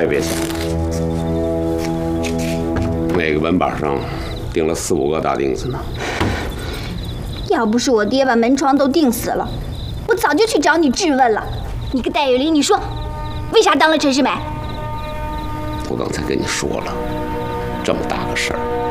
也别想，那个门板上钉了4、5个大钉子呢。 要不是我爹把门窗都钉死了，我早就去找你质问了。你个戴月林，你说为啥当了陈世美？ 我刚才跟你说了，这么大个事儿。